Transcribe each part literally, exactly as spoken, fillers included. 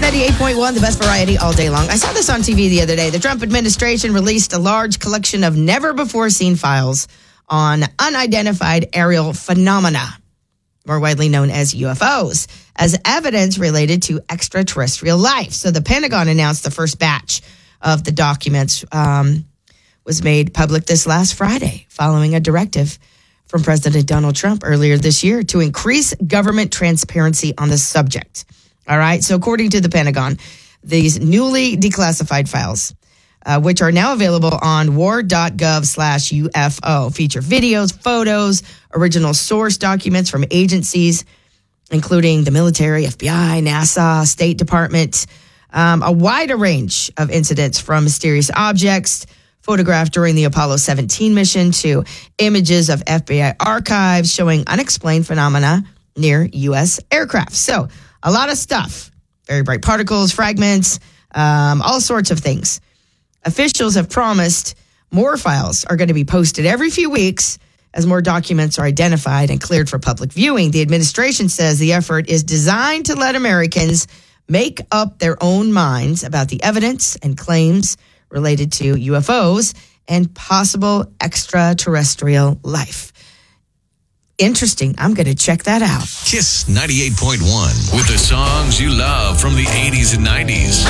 ninety-eight point one, the best variety all day long. I saw this on T V the other day. The Trump administration released a large collection of never-before-seen files on unidentified aerial phenomena, more widely known as U F Os, as evidence related to extraterrestrial life. So the Pentagon announced the first batch of the documents um, was made public this last Friday, following a directive from President Donald Trump earlier this year to increase government transparency on the subject. All right. So according to the Pentagon, these newly declassified files, uh, which are now available on war.gov slash UFO, feature videos, photos, original source documents from agencies, including the military, F B I, NASA, State Department, um, a wider range of incidents from mysterious objects photographed during the Apollo seventeen mission to images of F B I archives showing unexplained phenomena near U S aircraft. So a lot of stuff, very bright particles, fragments, um, all sorts of things. Officials have promised more files are going to be posted every few weeks as more documents are identified and cleared for public viewing. The administration says the effort is designed to let Americans make up their own minds about the evidence and claims related to U F Os and possible extraterrestrial life. Interesting. I'm going to check that out. Kiss ninety-eight point one with the songs you love from the eighties and nineties.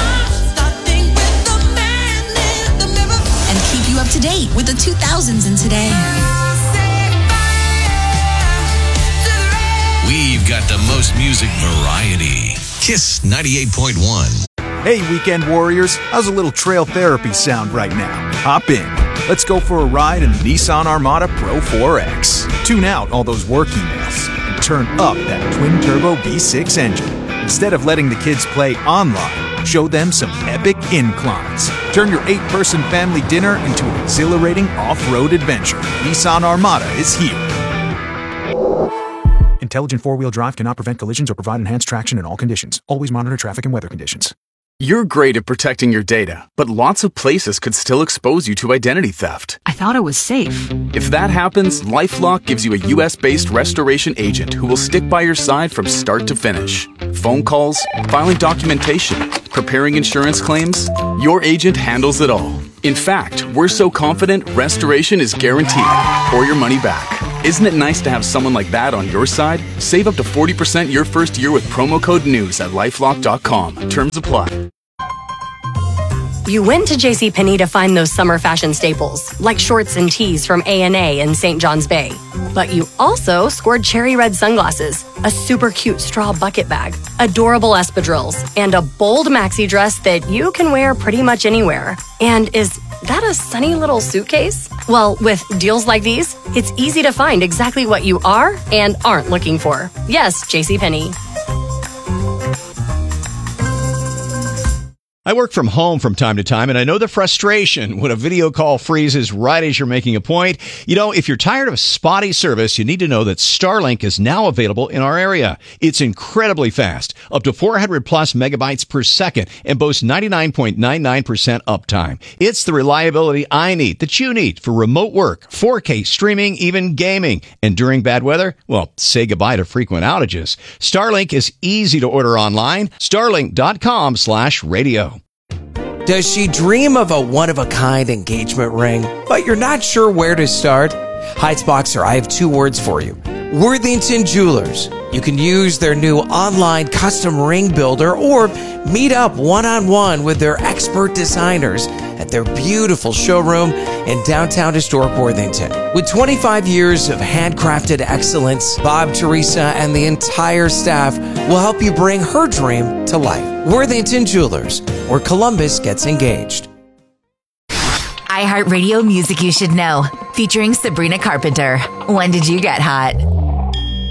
And keep you up to date with the two thousands and today. We've got the most music variety. Kiss ninety-eight point one. Hey, weekend warriors, how's a little trail therapy sound right now? Hop in. Let's go for a ride in the Nissan Armada Pro four X. Tune out all those work emails and turn up that twin-turbo V six engine. Instead of letting the kids play online, show them some epic inclines. Turn your eight-person family dinner into an exhilarating off-road adventure. Nissan Armada is here. Intelligent four-wheel drive cannot prevent collisions or provide enhanced traction in all conditions. Always monitor traffic and weather conditions. You're great at protecting your data, but lots of places could still expose you to identity theft. I thought it was safe. If that happens, LifeLock gives you a U S-based restoration agent who will stick by your side from start to finish. Phone calls, filing documentation, preparing insurance claims, your agent handles it all. In fact, we're so confident restoration is guaranteed or your money back. Isn't it nice to have someone like that on your side? Save up to forty percent your first year with promo code NEWS at lifelock dot com. Terms apply. You went to JCPenney to find those summer fashion staples, like shorts and tees from A and A in Saint John's Bay. But you also scored cherry red sunglasses, a super cute straw bucket bag, adorable espadrilles, and a bold maxi dress that you can wear pretty much anywhere. And is that a sunny little suitcase? Well, with deals like these, it's easy to find exactly what you are and aren't looking for. Yes, JCPenney. I work from home from time to time, and I know the frustration when a video call freezes right as you're making a point. You know, if you're tired of spotty service, you need to know that Starlink is now available in our area. It's incredibly fast, up to four hundred plus megabytes per second, and boasts ninety-nine point nine nine percent uptime. It's the reliability I need, that you need, for remote work, four K streaming, even gaming. And during bad weather, well, say goodbye to frequent outages. Starlink is easy to order online. Starlink.com slash radio. Does she dream of a one-of-a-kind engagement ring, but you're not sure where to start? Heights Boxer, I have two words for you. Worthington Jewelers. You can use their new online custom ring builder or meet up one-on-one with their expert designers at their beautiful showroom in downtown historic Worthington. With twenty-five years of handcrafted excellence, Bob, Teresa, and the entire staff will help you bring her dream to life. Worthington Jewelers, where Columbus gets engaged. iHeartRadio Music You Should Know, featuring Sabrina Carpenter. When did you get hot?